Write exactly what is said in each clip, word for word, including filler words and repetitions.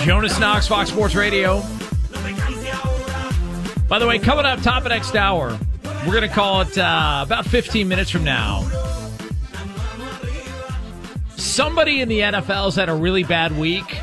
Jonas Knox, Fox Sports Radio. By the way, coming up top of next hour, we're going to call it uh, about fifteen minutes from now. Somebody in the N F L's had a really bad week,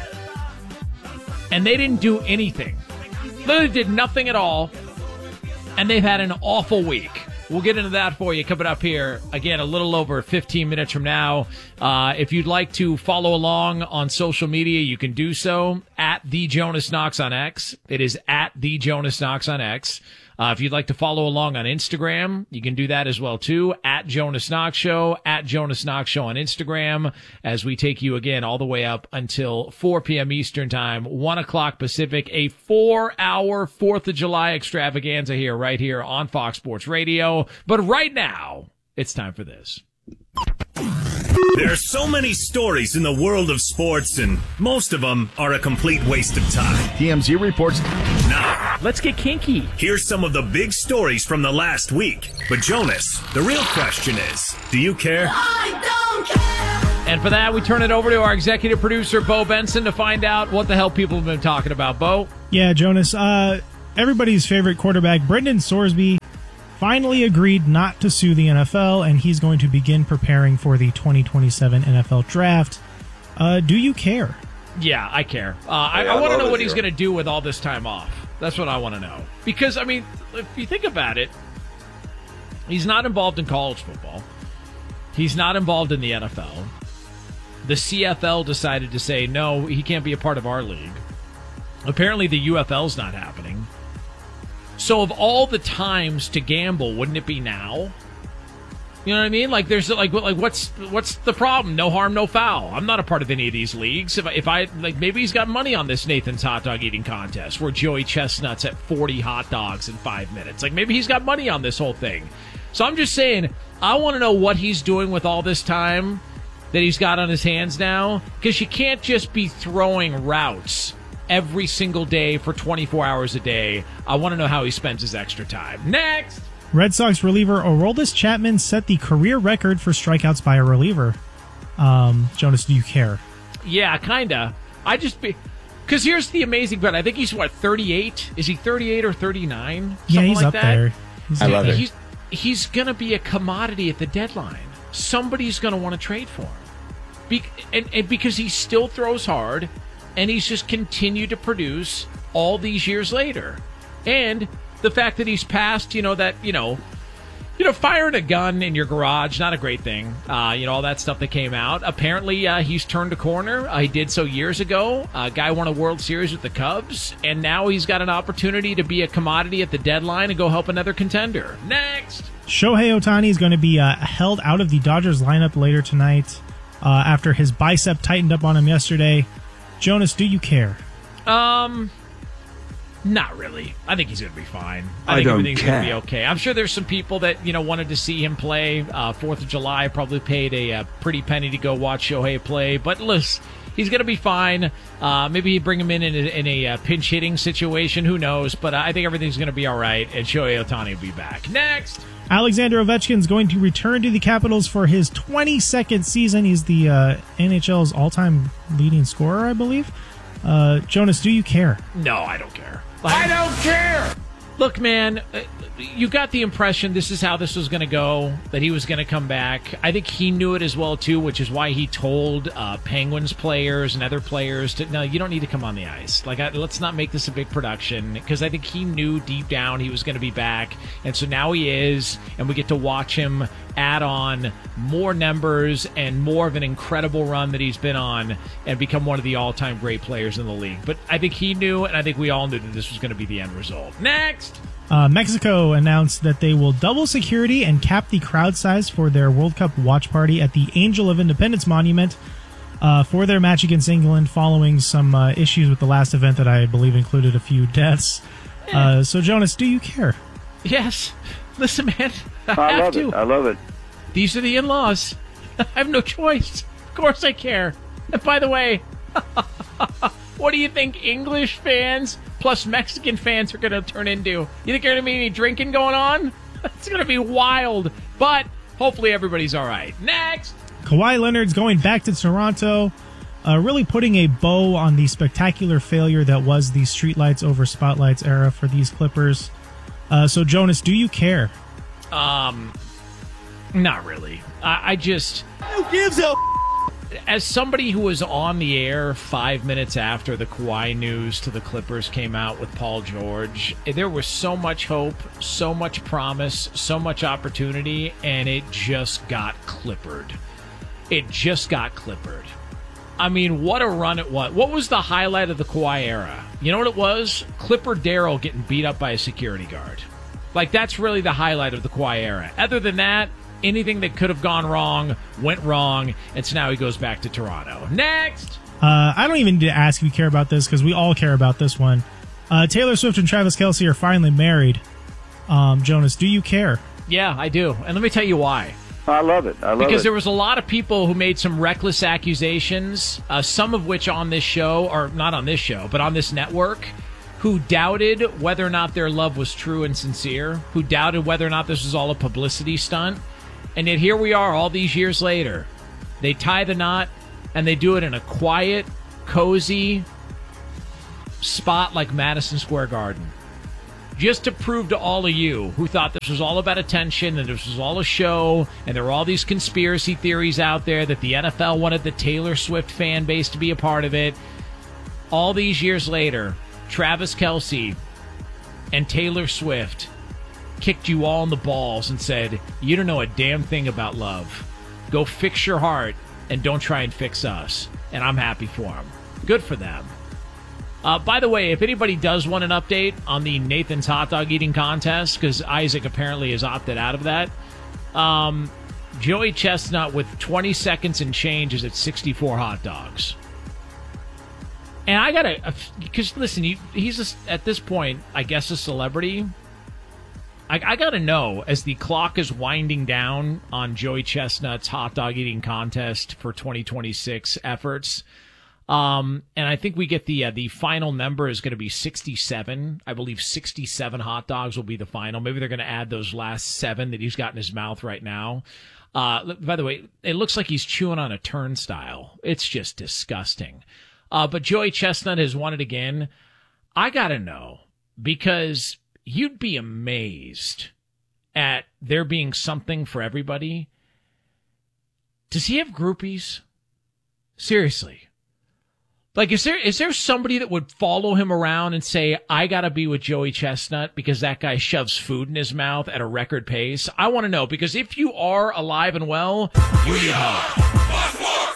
and they didn't do anything. Literally did nothing at all, and they've had an awful week. We'll get into that for you coming up here, again, a little over fifteen minutes from now. Uh, if you'd like to follow along on social media, you can do so at The Jonas Knox on X. It is at The Jonas Knox on X. Uh, if you'd like to follow along on Instagram, you can do that as well, too. At Jonas Knox Show, at Jonas Knox Show on Instagram, as we take you again all the way up until four p.m. Eastern Time, one o'clock Pacific, a four-hour fourth of July extravaganza here, right here on Fox Sports Radio. But right now, it's time for this. There are so many stories in the world of sports, and most of them are a complete waste of time. T M Z reports. Now, let's get kinky. Here's some of the big stories from the last week. But Jonas, the real question is, do you care? I don't care! And for that, we turn it over to our executive producer, Bo Benson, to find out what the hell people have been talking about. Bo? Yeah, Jonas, uh, everybody's favorite quarterback, Brendan Sorsby, finally agreed not to sue the N F L, and he's going to begin preparing for the twenty twenty-seven N F L Draft. Uh, do you care? Yeah, I care. Uh, I, yeah, I want to know what hero. he's going to do with all this time off. That's what I want to know. Because, I mean, if you think about it, he's not involved in college football. He's not involved in the N F L. The C F L decided to say, no, he can't be a part of our league. Apparently, the U F L's not happening. So of all the times to gamble, wouldn't it be now? You know what I mean? Like, there's like, like, what's what's the problem? No harm, no foul. I'm not a part of any of these leagues. If I, if I like, maybe he's got money on this Nathan's hot dog eating contest where Joey Chestnut's at forty hot dogs in five minutes. Like, maybe he's got money on this whole thing. So I'm just saying, I want to know what he's doing with all this time that he's got on his hands now, because you can't just be throwing routes every single day for twenty-four hours a day. I want to know how he spends his extra time. Next! Red Sox reliever Aroldis Chapman set the career record for strikeouts by a reliever. Um, Jonas, do you care? Yeah, kind of. I just... be Because here's the amazing part. I think he's, what, thirty-eight? Is he thirty-eight or thirty-nine? Yeah, Something he's like up that. there. He's I love it. He's, he's going to be a commodity at the deadline. Somebody's going to want to trade for him. Be- and, and because he still throws hard, and he's just continued to produce all these years later. And the fact that he's passed, you know, that, you know, you know, firing a gun in your garage, not a great thing. Uh, you know, all that stuff that came out. Apparently, uh, he's turned a corner. Uh, he did so years ago. A uh, guy won a World Series with the Cubs, and now he's got an opportunity to be a commodity at the deadline and go help another contender. Next! Shohei Ohtani is going to be uh, held out of the Dodgers lineup later tonight uh, after his bicep tightened up on him yesterday. Jonas, do you care? Um, not really. I think he's going to be fine. I, I think don't everything's going to be care. okay. I'm sure there's some people that, you know, wanted to see him play. Uh, Fourth of July probably paid a, a pretty penny to go watch Shohei play. But listen, he's going to be fine. Uh, maybe you bring him in in a, in a uh, pinch hitting situation. Who knows? But I think everything's going to be all right, and Shohei Ohtani will be back. Next. Alexander Ovechkin is going to return to the Capitals for his twenty-second season. He's the uh, N H L's all-time leading scorer, I believe. Uh, Jonas, do you care? No, I don't care. I don't care! Look, man, uh, you got the impression this is how this was going to go, that he was going to come back. I think he knew it as well, too, which is why he told uh, Penguins players and other players, to no, you don't need to come on the ice. Like, I, let's not make this a big production, because I think he knew deep down he was going to be back, and so now he is, and we get to watch him add on more numbers and more of an incredible run that he's been on and become one of the all-time great players in the league. But I think he knew, and I think we all knew that this was going to be the end result. Next! Uh, Mexico announced that they will double security and cap the crowd size for their World Cup watch party at the Angel of Independence Monument uh, for their match against England following some uh, issues with the last event that I believe included a few deaths. Uh, so, Jonas, do you care? Yes. Listen, man, I, I have love to. it. I love it. These are the in-laws. I have no choice. Of course I care. And by the way, what do you think English fans plus Mexican fans are going to turn into? You think there's going to be any drinking going on? It's going to be wild. But hopefully everybody's all right. Next! Kawhi Leonard's going back to Toronto. uh, really putting a bow on the spectacular failure that was the streetlights over spotlights era for these Clippers. Uh, so, Jonas, do you care? Um, not really. I, I just... Who gives a... As somebody who was on the air five minutes after the Kawhi news to the Clippers came out with Paul George, there was so much hope, so much promise, so much opportunity, and it just got clippered. It just got clippered. I mean, what a run it was. What was the highlight of the Kawhi era? You know what it was? Clipper Darrell getting beat up by a security guard. Like, that's really the highlight of the Kawhi era. Other than that, anything that could have gone wrong went wrong, and so now he goes back to Toronto. Next! Uh, I don't even need to ask if you care about this, because we all care about this one. Uh, Taylor Swift and Travis Kelce are finally married. Um, Jonas, do you care? Yeah, I do. And let me tell you why. I love it. I love because it. there was a lot of people who made some reckless accusations, uh, some of which on this show, or not on this show, but on this network, who doubted whether or not their love was true and sincere, who doubted whether or not this was all a publicity stunt. And yet here we are all these years later. They tie the knot, and they do it in a quiet, cozy spot like Madison Square Garden. Just to prove to all of you who thought this was all about attention and this was all a show and there were all these conspiracy theories out there that the N F L wanted the Taylor Swift fan base to be a part of it. All these years later, Travis Kelce and Taylor Swift kicked you all in the balls and said, you don't know a damn thing about love. Go fix your heart and don't try and fix us. And I'm happy for them. Good for them. Uh, by the way, if anybody does want an update on the Nathan's hot dog eating contest, because Isaac apparently has opted out of that, um, Joey Chestnut with twenty seconds and change is at sixty-four hot dogs. And I gotta, because listen, he, he's a, at this point, I guess, a celebrity. I, I gotta know, as the clock is winding down on Joey Chestnut's hot dog eating contest for twenty twenty-six efforts. Um, and I think we get the uh, the final number is going to be sixty-seven. I believe sixty-seven hot dogs will be the final. Maybe they're going to add those last seven that he's got in his mouth right now. Uh, by the way, it looks like he's chewing on a turnstile. It's just disgusting. Uh, but Joey Chestnut has won it again. I got to know, because you'd be amazed at there being something for everybody. Does he have groupies? Seriously. Like, is there is there somebody that would follow him around and say, I got to be with Joey Chestnut because that guy shoves food in his mouth at a record pace? I want to know, because if you are alive and well, you need help.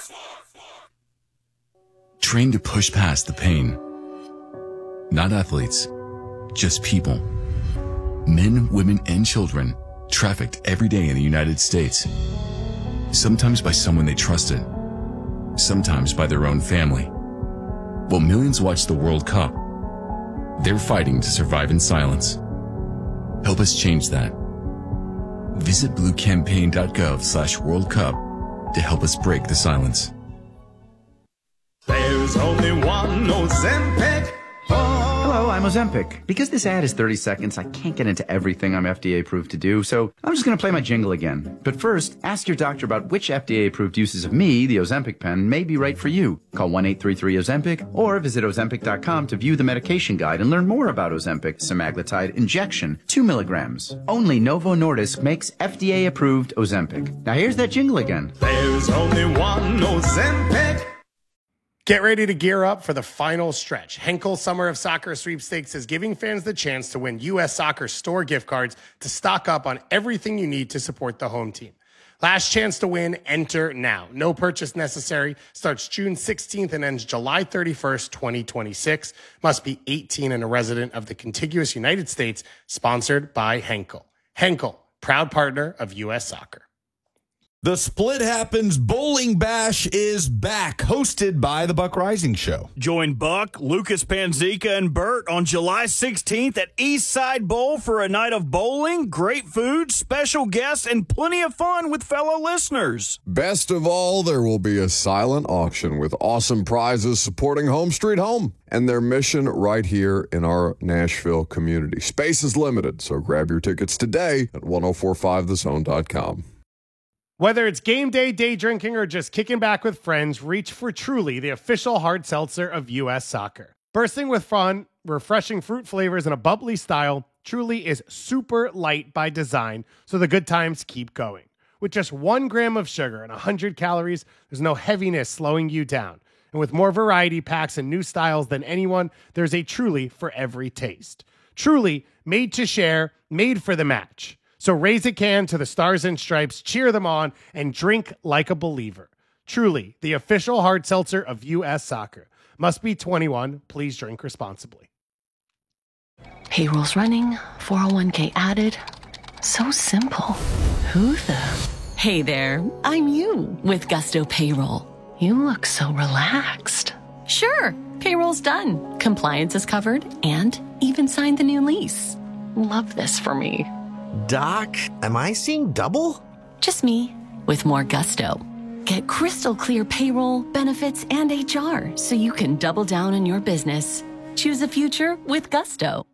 Train to push past the pain. Not athletes, just people. Men, women, and children trafficked every day in the United States. Sometimes by someone they trusted, sometimes by their own family. While millions watch the World Cup, they're fighting to survive in silence. Help us change that. Visit bluecampaign.gov slash World Cup to help us break the silence. There's only one Ozempic. Hello, I'm Ozempic. Because this ad is thirty seconds, I can't get into everything I'm F D A approved to do, so I'm just going to play my jingle again. But first, ask your doctor about which F D A approved uses of me, the Ozempic pen, may be right for you. Call one eight three three Ozempic or visit Ozempic dot com to view the medication guide and learn more about Ozempic semaglutide injection, two milligrams. Only Novo Nordisk makes F D A approved Ozempic. Now here's that jingle again. There's only one Ozempic. Get ready to gear up for the final stretch. Henkel Summer of Soccer Sweepstakes is giving fans the chance to win U S Soccer store gift cards to stock up on everything you need to support the home team. Last chance to win, enter now. No purchase necessary. Starts June sixteenth and ends July thirty-first, twenty twenty-six. Must be eighteen and a resident of the contiguous United States. Sponsored by Henkel. Henkel, proud partner of U S Soccer. The Split Happens Bowling Bash is back, hosted by The Buck Rising Show. Join Buck, Lucas Panzica, and Bert on July sixteenth at Eastside Bowl for a night of bowling, great food, special guests, and plenty of fun with fellow listeners. Best of all, there will be a silent auction with awesome prizes supporting Home Street Home and their mission right here in our Nashville community. Space is limited, so grab your tickets today at ten forty-five the zone dot com. Whether it's game day, day drinking, or just kicking back with friends, reach for Truly, the official hard seltzer of U S Soccer. Bursting with fun, refreshing fruit flavors, and a bubbly style, Truly is super light by design, so the good times keep going. With just one gram of sugar and one hundred calories, there's no heaviness slowing you down. And with more variety packs and new styles than anyone, there's a Truly for every taste. Truly, made to share, made for the match. So raise a can to the Stars and Stripes, cheer them on, and drink like a believer. Truly, the official hard seltzer of U S Soccer. Must be twenty-one. Please drink responsibly. Payroll's running, four oh one k added. So simple. Who the? Hey there, I'm you with Gusto Payroll. You look so relaxed. Sure, payroll's done. Compliance is covered and even signed the new lease. Love this for me. Doc, am I seeing double? Just me with more gusto. Get crystal clear payroll, benefits, and H R so you can double down on your business. Choose a future with Gusto.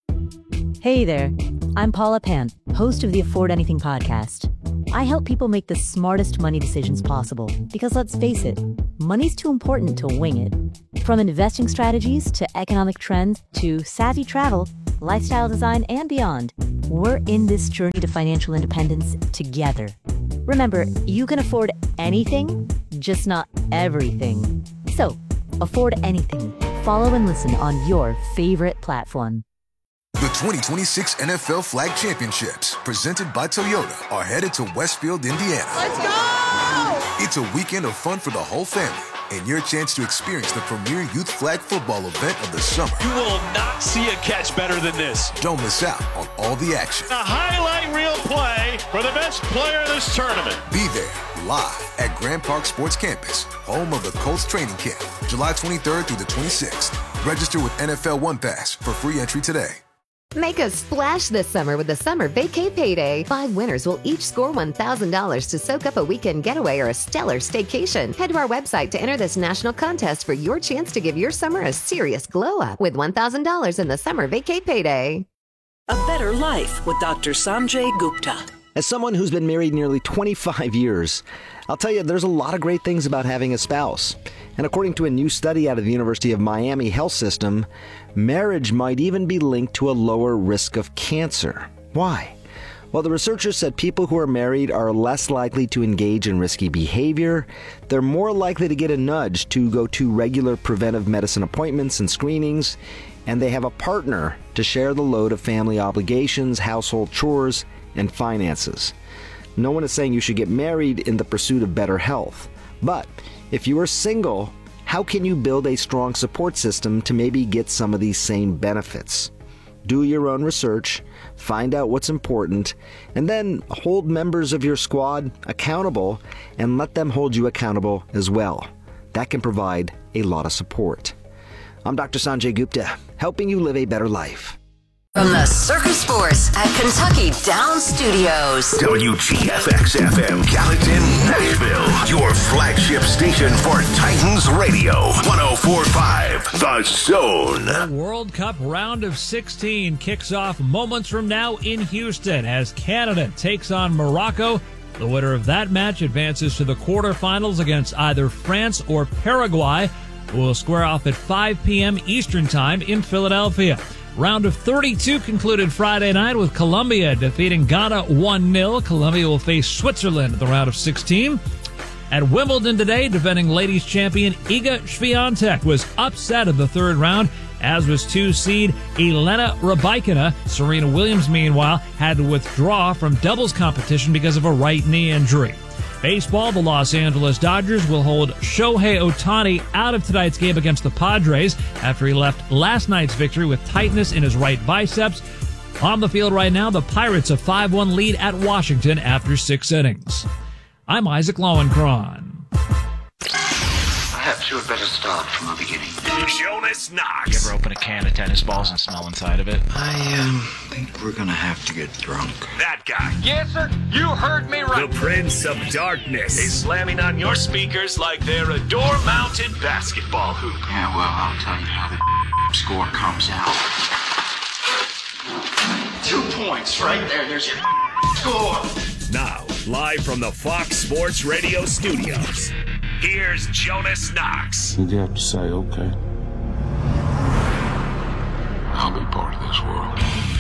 Hey there, I'm Paula Pan, host of the Afford Anything podcast. I help people make the smartest money decisions possible because let's face it, money's too important to wing it. From investing strategies to economic trends to savvy travel, lifestyle design, and beyond, we're in this journey to financial independence together. Remember, you can afford anything, just not everything. So, afford anything. Follow and listen on your favorite platform. The twenty twenty-six N F L Flag Championships, presented by Toyota, are headed to Westfield, Indiana. Let's go! It's a weekend of fun for the whole family and your chance to experience the premier youth flag football event of the summer. You will not see a catch better than this. Don't miss out on all the action. A highlight reel play for the best player of this tournament. Be there live at Grand Park Sports Campus, home of the Colts training camp, July twenty-third through the twenty-sixth. Register with N F L One Pass for free entry today. Make a splash this summer with the Summer Vacay Payday. Five winners will each score one thousand dollars to soak up a weekend getaway or a stellar staycation. Head to our website to enter this national contest for your chance to give your summer a serious glow-up with one thousand dollars in the Summer Vacay Payday. A better life with Doctor Sanjay Gupta. As someone who's been married nearly twenty-five years, I'll tell you there's a lot of great things about having a spouse. And according to a new study out of the University of Miami Health System, marriage might even be linked to a lower risk of cancer. Why? Well, the researchers said people who are married are less likely to engage in risky behavior, they're more likely to get a nudge to go to regular preventive medicine appointments and screenings, and they have a partner to share the load of family obligations, household chores, and finances. No one is saying you should get married in the pursuit of better health. But if you are single, how can you build a strong support system to maybe get some of these same benefits? Do your own research, find out what's important, and then hold members of your squad accountable and let them hold you accountable as well. That can provide a lot of support. I'm Doctor Sanjay Gupta, helping you live a better life. From the Circus Sports at Kentucky Downs Studios. W G F X F M, Gallatin, Nashville. Your flagship station for Titans Radio. one oh four point five, The Zone. The World Cup round of sixteen kicks off moments from now in Houston as Canada takes on Morocco. The winner of that match advances to the quarterfinals against either France or Paraguay, who will square off at five p.m. Eastern Time in Philadelphia. Round of thirty-two concluded Friday night with Colombia defeating Ghana one nil. Colombia will face Switzerland at the round of sixteen. At Wimbledon today, defending ladies champion Iga Swiatek was upset in the third round, as was two seed Elena Rybakina. Serena Williams, meanwhile, had to withdraw from doubles competition because of a right knee injury. Baseball, the Los Angeles Dodgers will hold Shohei Ohtani out of tonight's game against the Padres after he left last night's victory with tightness in his right biceps. On the field right now, the Pirates a five one lead at Washington after six innings. I'm Isaac Lowenkron. Perhaps you had better start from the beginning. Jonas Knox. You ever open a can of tennis balls and smell inside of it? I um, think we're gonna have to get drunk. That guy. Yes, sir. You heard me right. The Prince of Darkness is slamming on your speakers like they're a door-mounted basketball hoop. Yeah, well, I'll tell you how the score comes out. Two points right there. There's your score. Now, Live from the Fox Sports Radio studios, here's Jonas Knox. You have to say, okay, I'll be part of this world.